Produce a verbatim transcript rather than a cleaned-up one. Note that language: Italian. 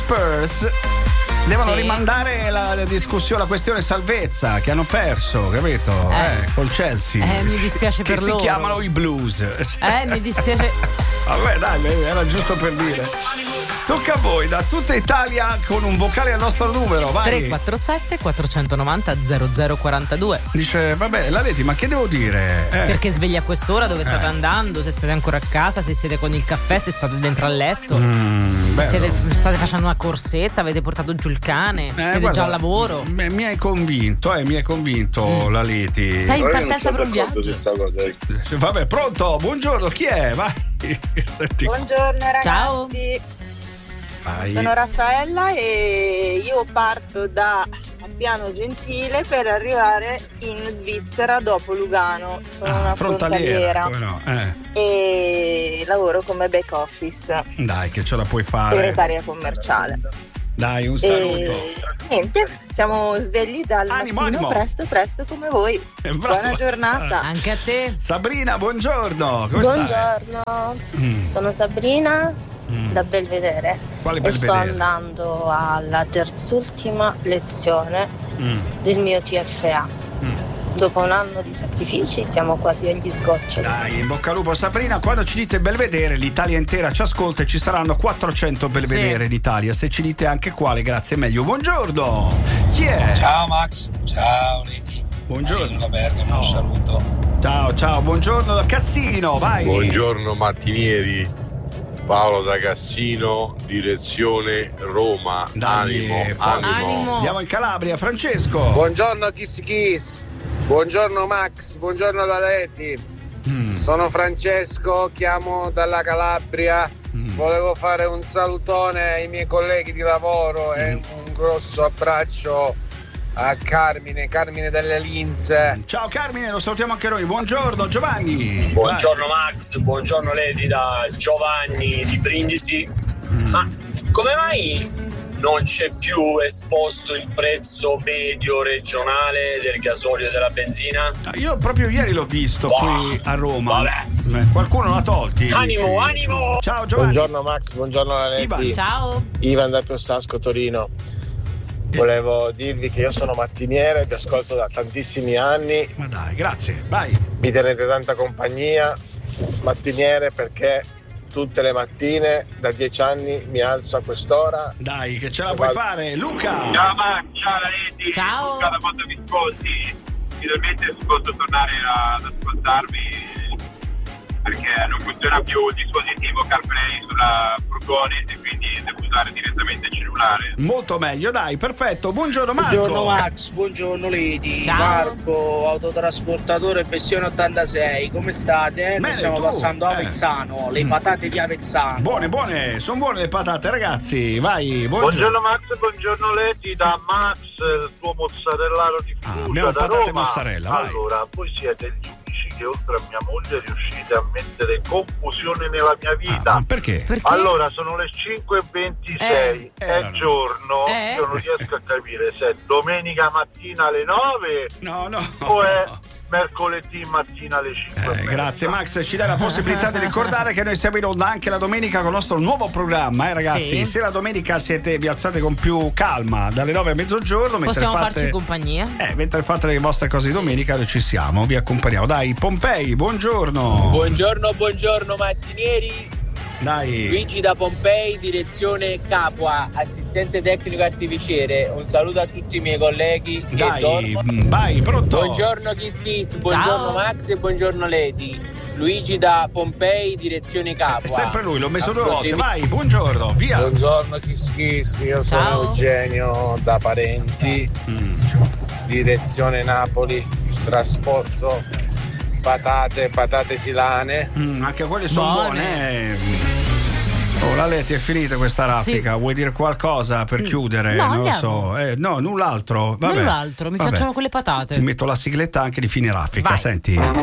Spurs devono Sì. rimandare la, la discussione, la questione salvezza che hanno perso, capito? Eh. Eh, col Chelsea. Eh, mi dispiace che per si loro. chiamano i Blues. Eh, mi dispiace. Vabbè, dai, era giusto per dire. Tocca a voi, da tutta Italia con un vocale al nostro numero, vai. tre quattro sette quattro nove zero zero zero quattro due. Dice, vabbè, la Leti, ma che devo dire? Eh. Perché svegli a quest'ora, dove state Eh. andando, se siete ancora a casa, se siete con il caffè, se state dentro al letto, Mm, se bello. siete, state facendo una corsetta, avete portato giù il cane, Eh, siete guarda, già al lavoro. m- Mi hai convinto, eh, mi hai convinto Mm. la Leti. Sei in Però io non partenza sono per un d'accordo viaggio. su sta cosa, eh. Vabbè, pronto, buongiorno, chi è? Vai. Senti, Buongiorno ragazzi, Ciao. vai. sono Raffaella e io parto da Piano Gentile per arrivare in Svizzera dopo Lugano. Sono Ah, una frontaliera, frontaliera come no? Eh, e lavoro come back office, dai, che ce la puoi fare. segretaria commerciale. Dai, un saluto. E niente, siamo svegli dal Animo, mattino animo. presto presto come voi. Eh, brava. Buona giornata. Anche a te. Sabrina, buongiorno. Come stai? Buongiorno, Mm. sono Sabrina Mm. da Belvedere Quale e sto Belvedere? andando alla terzultima lezione Mm. del mio T F A. Mm. Dopo un anno di sacrifici siamo quasi agli sgoccioli. Dai, in bocca al lupo Sabrina, quando ci dite Belvedere l'Italia intera ci ascolta e ci saranno quattrocento Belvedere Sì. in Italia. Se ci dite anche quale, grazie meglio. Buongiorno, chi è? Ciao Max, ciao Leti. Buongiorno. Da Bergamo, un No. saluto. Ciao, ciao, buongiorno da Cassino, vai. Buongiorno mattinieri, Paolo da Cassino, direzione Roma. Dai, Animo, eh, animo. Animo. Andiamo in Calabria, Francesco. Buongiorno Kiss Kiss, buongiorno Max, buongiorno Laletti, Mm. sono Francesco, chiamo dalla Calabria, Mm. volevo fare un salutone ai miei colleghi di lavoro e un grosso abbraccio a Carmine, Carmine delle Linze. Ciao Carmine, lo salutiamo anche noi. Buongiorno Giovanni. Buongiorno Max, buongiorno Leti da Giovanni di Brindisi. Ma come mai non c'è più esposto il prezzo medio regionale del gasolio e della benzina? Vai. Io proprio ieri l'ho visto Boh, qui a Roma. vabbè. Eh, Qualcuno l'ha tolti. Animo, animo! Ciao Giovanni. Buongiorno Max, buongiorno Laletti. Ivan. Ciao. Ivan da Piostasco, Torino. Volevo dirvi che io sono mattiniere, vi ascolto da tantissimi anni, Ma dai, grazie. Vai. mi tenete tanta compagnia, mattiniere perché tutte le mattine da dieci anni mi alzo a quest'ora. Dai, che ce la puoi fare. Luca. Ciao Max, ciao Leti, Ciao. Luca da quando mi ascolti, finalmente posso tornare a- ad ascoltarvi perché non funziona più il dispositivo CarPlay sulla furgone e quindi devo usare direttamente il cellulare. Molto meglio, dai, perfetto. Buongiorno Marco. Buongiorno Max, buongiorno Leti, Ciao. Marco, autotrasportatore Bessione ottantasei, come state? Bene, Noi stiamo tu? passando a Eh. Avezzano, le Mm. patate di Avezzano. Buone, buone, sono buone le patate, ragazzi. Vai, buongiorno. Buongiorno Max, buongiorno Leti da Max, il tuo mozzarellaro di Ah, Fugia abbiamo da patate e Roma. mozzarella, vai. Allora, voi siete gli unici che oltre a mia moglie riuscite a mettere confusione nella mia vita. Ah, perché? Perché? Allora, sono le cinque e ventisei, Eh, è eh, no. giorno, Eh? io non riesco a capire se è domenica mattina alle nove No, no. o è mercoledì mattina alle cinque. Eh, grazie Max, ci dai la possibilità di ricordare che noi siamo in onda anche la domenica con il nostro nuovo programma, eh ragazzi. Sì. Se la domenica siete vi alzate con più calma dalle nove a mezzogiorno, mentre Possiamo fate farci compagnia? Eh, mentre fate le vostre cose di domenica, noi ci siamo, vi accompagniamo. Dai, Pompei, buongiorno. Buongiorno, buongiorno mattinieri, Dai. Luigi da Pompei, direzione Capua, assistente tecnico artificiere. Un saluto a tutti i miei colleghi che Dai, dormono. mm, vai, pronto. Buongiorno Kiss Kiss, buongiorno Ciao. Max e buongiorno Leti. Luigi da Pompei, direzione Capua. È sempre lui, l'ho messo due volte. Ascoltimi- Vai, buongiorno, via. Buongiorno Kiss Kiss, io sono Ciao. Eugenio da Parenti, Mm. direzione Napoli, trasporto patate, patate silane. Mm, anche quelle sono Buone. buone. eh. Oh, la Leti, è finita questa raffica. Sì. Vuoi dire qualcosa per chiudere? No, non andiamo. lo so. Eh, no, null'altro. Vabbè. Null'altro, mi Vabbè. piacciono quelle patate. Ti metto la sigletta anche di fine raffica, Vai. senti.